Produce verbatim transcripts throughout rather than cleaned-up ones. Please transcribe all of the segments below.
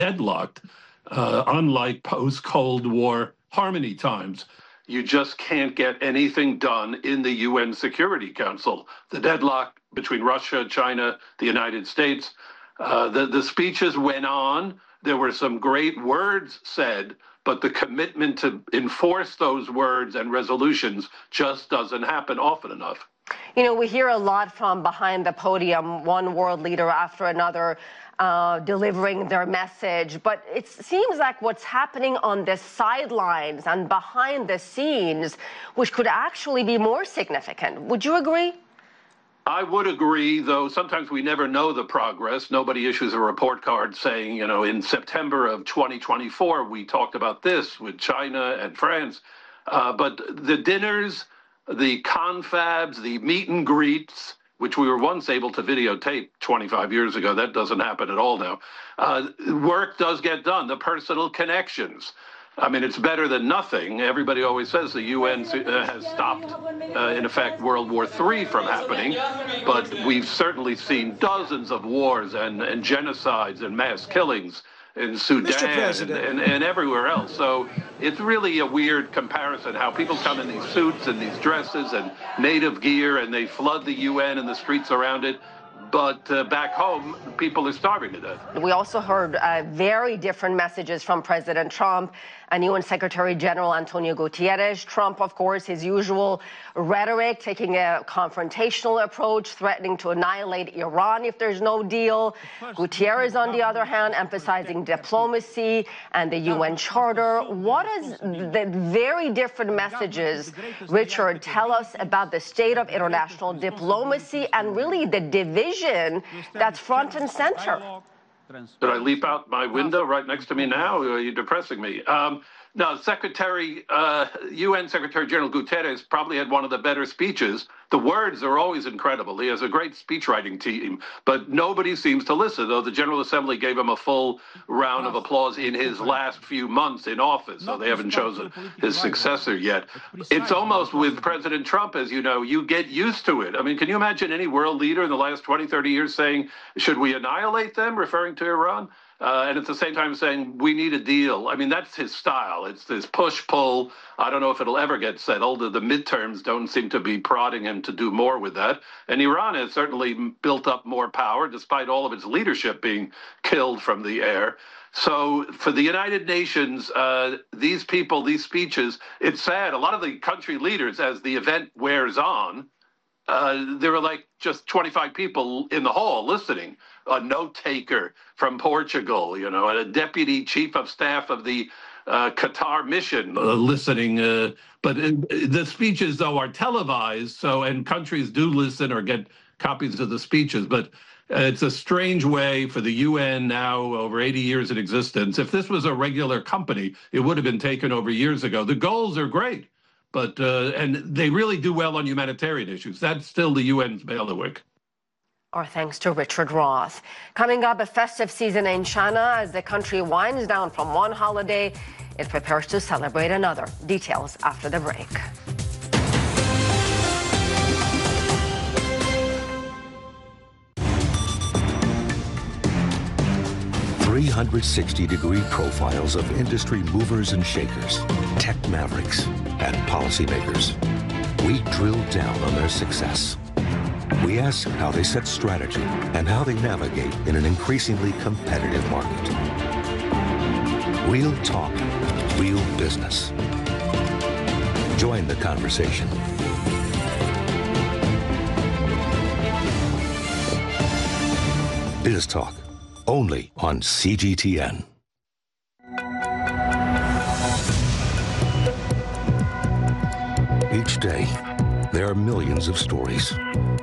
deadlocked, uh, unlike post-Cold War harmony times. You just can't get anything done in the U N Security Council. The deadlock between Russia, China, the United States, uh, the, the speeches went on. There were some great words said, but the commitment to enforce those words and resolutions just doesn't happen often enough. You know, we hear a lot from behind the podium, one world leader after another uh, delivering their message. But it seems like what's happening on the sidelines and behind the scenes, which could actually be more significant. Would you agree? I would agree, though sometimes we never know the progress. Nobody issues a report card saying, you know, in September of twenty twenty-four, we talked about this with China and France. Uh, but the dinners, the confabs, the meet and greets, which we were once able to videotape twenty-five years ago, that doesn't happen at all now. Uh, work does get done, the personal connections. I mean, it's better than nothing. Everybody always says the U N uh, has stopped, uh, in effect, World War Three from happening, but we've certainly seen dozens of wars and, and genocides and mass killings in Sudan and, and, and everywhere else. So it's really a weird comparison how people come in these suits and these dresses and native gear and they flood the U N and the streets around it. But uh, back home, people are starving to death. We also heard uh, very different messages from President Trump and U N Secretary General Antonio Guterres. Trump, of course, his usual rhetoric, taking a confrontational approach, threatening to annihilate Iran if there's no deal. Guterres, on the other hand, emphasizing diplomacy and the U N Charter. What is the very different messages, Richard, tell us about the state of international diplomacy and really the division that's front and center? Did I leap out my window right next to me now? Are you depressing me? Um, no, Secretary, uh, U N Secretary General Guterres probably had one of the better speeches. The words are always incredible. He has a great speechwriting team, but nobody seems to listen, though the General Assembly gave him a full round of applause in his last few months in office, so they haven't chosen his successor yet. It's almost with President Trump, as you know, you get used to it. I mean, can you imagine any world leader in the last twenty, thirty years saying, should we annihilate them, referring to Iran? Uh, and at the same time saying, we need a deal. I mean, that's his style. It's this push-pull. I don't know if it'll ever get settled. The midterms don't seem to be prodding him to do more with that. And Iran has certainly built up more power, despite all of its leadership being killed from the air. So for the United Nations, uh, these people, these speeches, it's sad. A lot of the country leaders, as the event wears on, Uh, there were like just twenty-five people in the hall listening. A note taker from Portugal, you know, and a deputy chief of staff of the uh, Qatar mission uh, listening. Uh, but uh, the speeches, though, are televised. So, and countries do listen or get copies of the speeches. But uh, it's a strange way for the U N now, over eighty years in existence. If this was a regular company, it would have been taken over years ago. The goals are great. But, uh, and they really do well on humanitarian issues. That's still the U N's bailiwick. Our thanks to Richard Roth. Coming up, a festive season in China as the country winds down from one holiday. It prepares to celebrate another. Details after the break. three hundred sixty degree profiles of industry movers and shakers, tech mavericks, and policymakers. We drill down on their success. We ask how they set strategy and how they navigate in an increasingly competitive market. Real talk, real business. Join the conversation. Biz Talk, only on C G T N. Each day, there are millions of stories.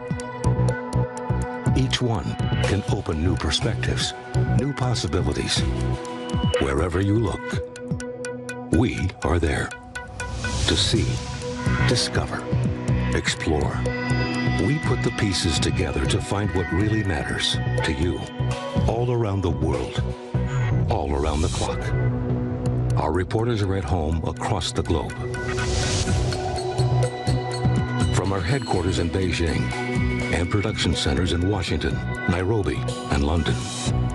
Each one can open new perspectives, new possibilities. Wherever you look, we are there to see, discover, explore. We put the pieces together to find what really matters to you, all around the world, all around the clock. Our reporters are at home across the globe. From our headquarters in Beijing and production centers in Washington, Nairobi, and London,